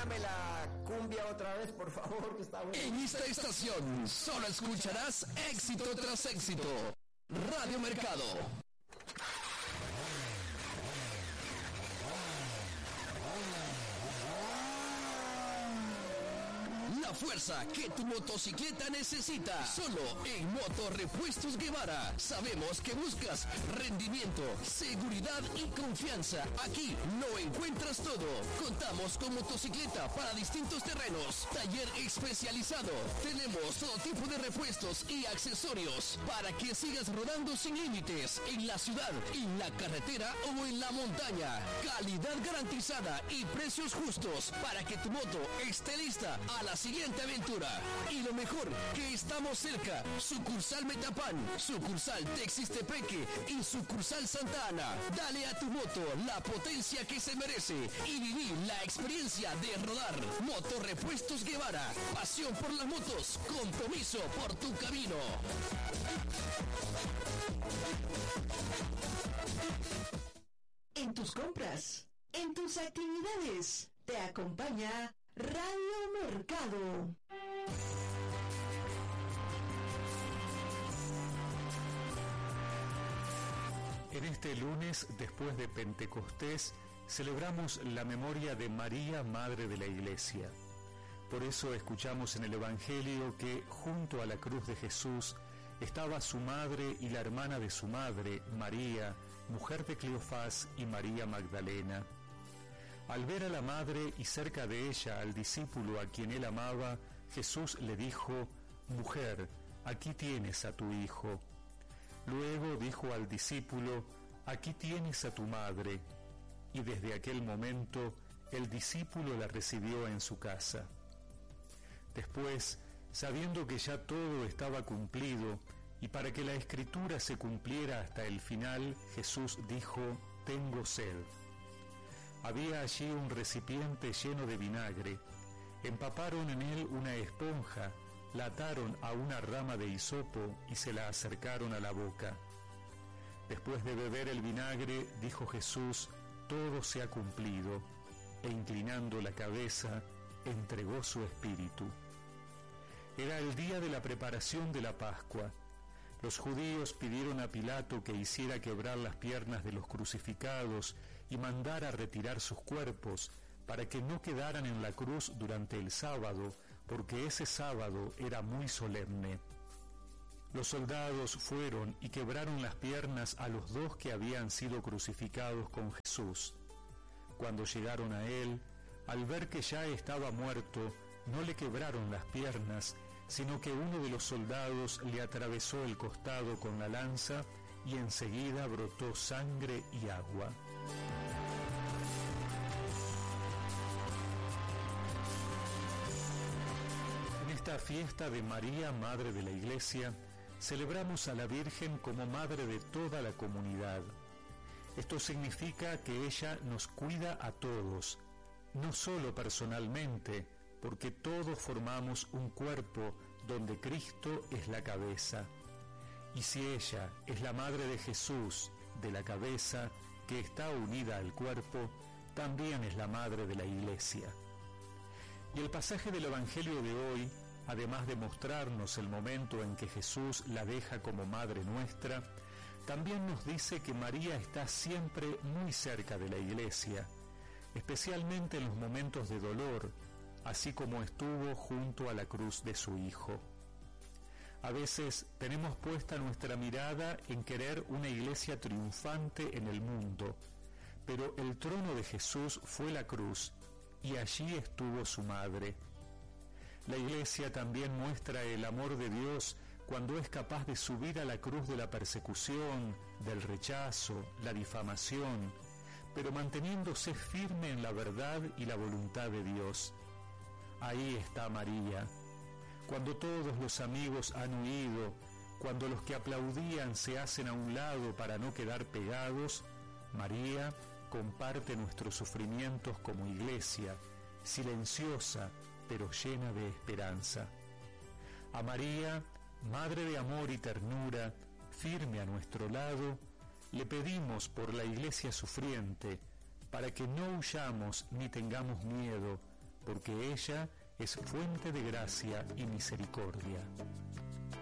Póngame la cumbia otra vez, por favor, que está bueno. En esta estación solo escucharás éxito tras éxito. Radio Mercado. La fuerza que tu motocicleta necesita. Solo en Motorrepuestos Guevara. Sabemos que buscas rendimiento, seguridad y confianza. Aquí lo encuentras todo. Contamos con motocicleta para distintos terrenos. Taller especializado. Tenemos todo tipo de repuestos y accesorios para que sigas rodando sin límites en la ciudad, en la carretera o en la montaña. Calidad garantizada y precios justos para que tu moto esté lista a la siguiente aventura. Y lo mejor, que estamos cerca. Sucursal Metapán, sucursal Texistepeque y sucursal Santa Ana. Dale a tu moto la potencia que se merece y viví la experiencia de rodar. Motorrepuestos Guevara, pasión por las motos, compromiso por tu camino. En tus compras, en tus actividades, te acompaña Radio Mercado. En este lunes, después de Pentecostés, celebramos la memoria de María, Madre de la Iglesia. Por eso escuchamos en el Evangelio que junto a la cruz de Jesús estaba su madre y la hermana de su madre, María, mujer de Cleofás, y María Magdalena. Al ver a la madre y cerca de ella al discípulo a quien él amaba, Jesús le dijo: «Mujer, aquí tienes a tu hijo». Luego dijo al discípulo: «Aquí tienes a tu madre». Y desde aquel momento el discípulo la recibió en su casa. Después, sabiendo que ya todo estaba cumplido, y para que la Escritura se cumpliera hasta el final, Jesús dijo: «Tengo sed». Había allí un recipiente lleno de vinagre. Empaparon en él una esponja, la ataron a una rama de hisopo y se la acercaron a la boca. Después de beber el vinagre, dijo Jesús: «Todo se ha cumplido», e inclinando la cabeza, entregó su espíritu. Era el día de la preparación de la Pascua. Los judíos pidieron a Pilato que hiciera quebrar las piernas de los crucificados y mandara retirar sus cuerpos para que no quedaran en la cruz durante el sábado, porque ese sábado era muy solemne. Los soldados fueron y quebraron las piernas a los dos que habían sido crucificados con Jesús. Cuando llegaron a él, al ver que ya estaba muerto, no le quebraron las piernas, sino que uno de los soldados le atravesó el costado con la lanza y enseguida brotó sangre y agua. En esta fiesta de María, Madre de la Iglesia, celebramos a la Virgen como Madre de toda la comunidad. Esto significa que ella nos cuida a todos, no solo personalmente, porque todos formamos un cuerpo donde Cristo es la cabeza. Y si ella es la madre de Jesús, de la cabeza, que está unida al cuerpo, también es la madre de la Iglesia. Y el pasaje del Evangelio de hoy, además de mostrarnos el momento en que Jesús la deja como madre nuestra, también nos dice que María está siempre muy cerca de la Iglesia, especialmente en los momentos de dolor, así como estuvo junto a la cruz de su Hijo. A veces tenemos puesta nuestra mirada en querer una iglesia triunfante en el mundo, pero el trono de Jesús fue la cruz, y allí estuvo su madre. La iglesia también muestra el amor de Dios cuando es capaz de subir a la cruz de la persecución, del rechazo, la difamación, pero manteniéndose firme en la verdad y la voluntad de Dios. Ahí está María. Cuando todos los amigos han huido, cuando los que aplaudían se hacen a un lado para no quedar pegados, María comparte nuestros sufrimientos como iglesia, silenciosa pero llena de esperanza. A María, Madre de amor y ternura, firme a nuestro lado, le pedimos por la iglesia sufriente, para que no huyamos ni tengamos miedo, porque ella es fuente de gracia y misericordia.